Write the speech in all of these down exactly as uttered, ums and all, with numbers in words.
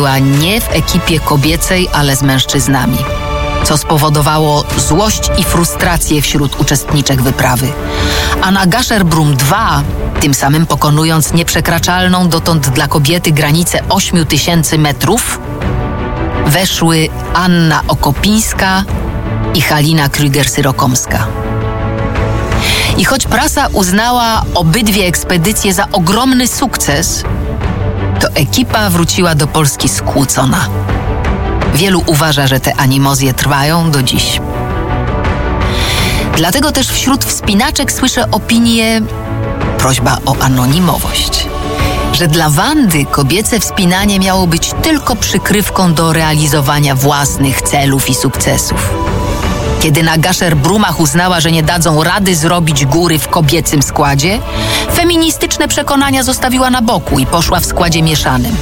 była nie w ekipie kobiecej, ale z mężczyznami, co spowodowało złość i frustrację wśród uczestniczek wyprawy. A na Gasherbrum dwa, tym samym pokonując nieprzekraczalną dotąd dla kobiety granicę ośmiu tysięcy metrów, weszły Anna Okopińska i Halina Krüger-Syrokomska. I choć prasa uznała obydwie ekspedycje za ogromny sukces, to ekipa wróciła do Polski skłócona. Wielu uważa, że te animozje trwają do dziś. Dlatego też wśród wspinaczek słyszę opinię, prośba o anonimowość, że dla Wandy kobiece wspinanie miało być tylko przykrywką do realizowania własnych celów i sukcesów. Kiedy na Gasherbrumach uznała, że nie dadzą rady zrobić góry w kobiecym składzie, feministyczne przekonania zostawiła na boku i poszła w składzie mieszanym.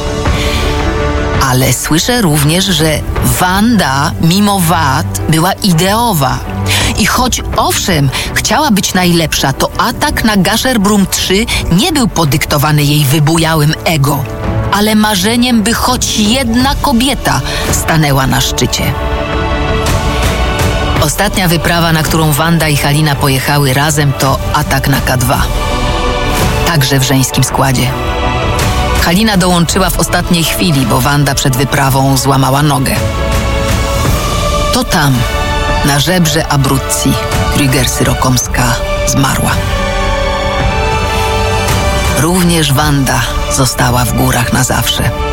Ale słyszę również, że Wanda, mimo wad, była ideowa. I choć owszem, chciała być najlepsza, to atak na Gasherbrum trzy nie był podyktowany jej wybujałym ego, ale marzeniem, by choć jedna kobieta stanęła na szczycie. Ostatnia wyprawa, na którą Wanda i Halina pojechały razem, to atak na K dwa. Także w żeńskim składzie. Halina dołączyła w ostatniej chwili, bo Wanda przed wyprawą złamała nogę. To tam, na żebrze Abruzzi, Krüger-Syrokomska zmarła. Również Wanda została w górach na zawsze.